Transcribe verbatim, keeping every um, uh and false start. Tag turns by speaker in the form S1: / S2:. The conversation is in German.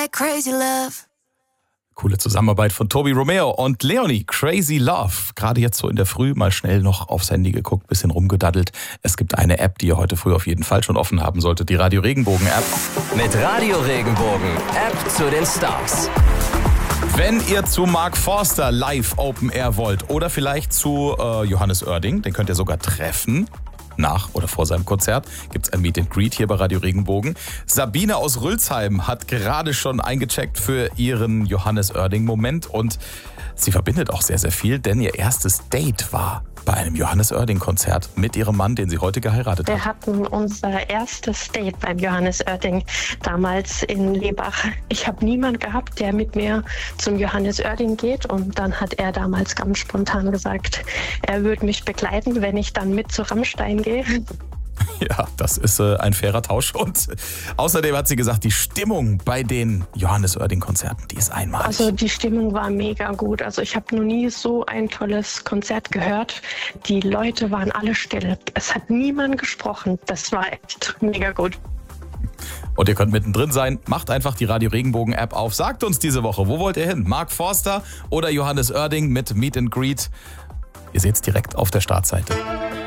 S1: Crazy Love.
S2: Coole Zusammenarbeit von Tobi Romeo und Leonie. Crazy Love. Gerade jetzt so in der Früh mal schnell noch aufs Handy geguckt, bisschen rumgedaddelt. Es gibt eine App, die ihr heute früh auf jeden Fall schon offen haben solltet. Die Radio Regenbogen App.
S3: Mit Radio Regenbogen. App zu den Stars.
S2: Wenn ihr zu Mark Forster live Open Air wollt oder vielleicht zu äh, Johannes Oerding, den könnt ihr sogar treffen. Nach oder vor seinem Konzert gibt es ein Meet and Greet hier bei Radio Regenbogen. Sabine aus Rülsheim hat gerade schon eingecheckt für ihren Johannes Oerding-Moment und sie verbindet auch sehr, sehr viel, denn ihr erstes Date war bei einem Johannes Oerding-Konzert mit ihrem Mann, den sie heute geheiratet hat.
S4: Wir hatten unser erstes Date beim Johannes Oerding, damals in Lebach. Ich habe niemanden gehabt, der mit mir zum Johannes Oerding geht und dann hat er damals ganz spontan gesagt, er würde mich begleiten, wenn ich dann mit zu Rammstein gehe.
S2: Ja, das ist äh, ein fairer Tausch. Und außerdem hat sie gesagt, die Stimmung bei den Johannes Oerding-Konzerten, die ist einmalig.
S4: Also die Stimmung war mega gut. Also ich habe noch nie so ein tolles Konzert gehört. Die Leute waren alle still. Es hat niemand gesprochen. Das war echt mega gut.
S2: Und ihr könnt mittendrin sein. Macht einfach die Radio Regenbogen App auf. Sagt uns diese Woche, wo wollt ihr hin? Mark Forster oder Johannes Oerding mit Meet and Greet? Ihr seht es direkt auf der Startseite.